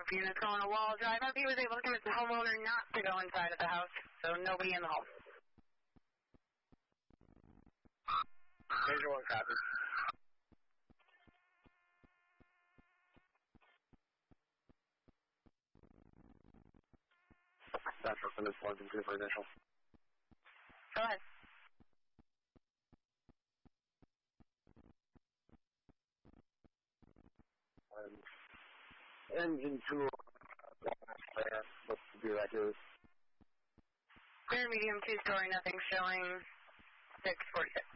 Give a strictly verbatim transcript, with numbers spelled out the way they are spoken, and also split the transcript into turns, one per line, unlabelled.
units going to Wall Drive up. He was able to convince the homeowner not to go inside of the house, so nobody in the home.
Major one copy. Central from this one, two for initial.
Go ahead.
Um, engine two, uh, what's the do that is?
Clear medium two story, nothing showing six forty-six.